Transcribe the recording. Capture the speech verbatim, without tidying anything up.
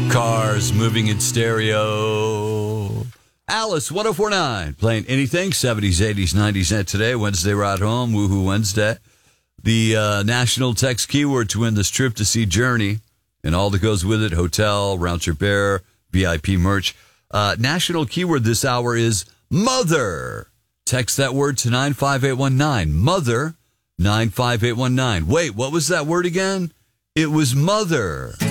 Cars moving in stereo. Alice, one oh four point nine, playing anything, seventies, eighties, nineties, and today, Wednesday Ride Home, Woohoo Wednesday. The uh, national text keyword to win this trip to see Journey and all that goes with it, hotel, round trip air, V I P merch. Uh, national keyword this hour is mother. Text that word to nine five eight one nine. Mother, nine five eight one nine. Wait, what was that word again? It was mother.